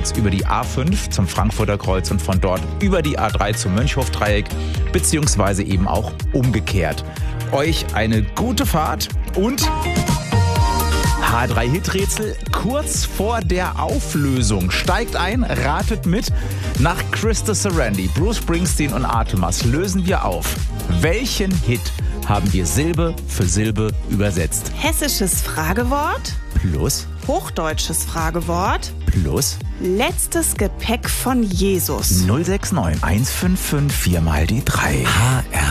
Kreuz über die A5 zum Frankfurter Kreuz und von dort über die A3 zum Mönchhofdreieck, beziehungsweise eben auch umgekehrt. Euch eine gute Fahrt und H3-Hit-Rätsel kurz vor der Auflösung. Steigt ein, ratet mit. Nach Krista Sarandon, Bruce Springsteen und Artemas lösen wir auf. Welchen Hit haben wir Silbe für Silbe übersetzt? Hessisches Fragewort. Plus. Hochdeutsches Fragewort. Plus. Letztes Gepäck von Jesus. 069 155 4 mal die 3. HR